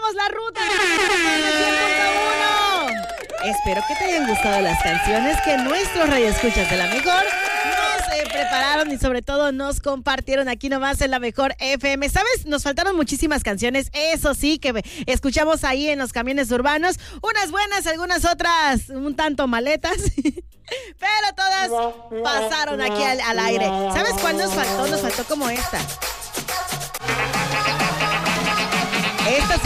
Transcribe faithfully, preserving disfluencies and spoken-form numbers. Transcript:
tomamos la ruta cien punto uno. Espero que te hayan gustado las canciones que nuestros radioescuchas de La Mejor nos eh, prepararon y sobre todo nos compartieron aquí nomás en La Mejor F M. ¿Sabes? Nos faltaron muchísimas canciones, eso sí, que escuchamos ahí en los camiones urbanos. Unas buenas, algunas otras un tanto maletas. Pero todas pasaron aquí al, al aire. ¿Sabes cuál nos faltó? Nos faltó como esta. Esta sí